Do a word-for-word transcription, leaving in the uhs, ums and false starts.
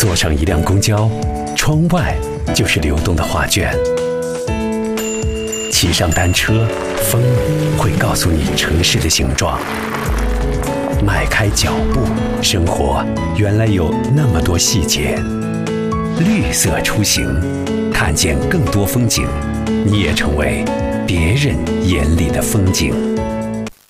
坐上一辆公交，窗外就是流动的画卷；骑上单车，风会告诉你城市的形状。迈开脚步，生活原来有那么多细节。绿色出行，看见更多风景，你也成为别人眼里的风景。